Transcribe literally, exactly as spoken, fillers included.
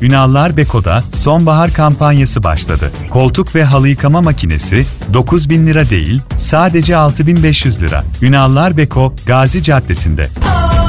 Ünallar Beko'da sonbahar kampanyası başladı. Koltuk ve halı yıkama makinesi dokuz bin lira değil, sadece altı bin beş yüz lira. Ünallar Beko, Gazi Caddesi'nde.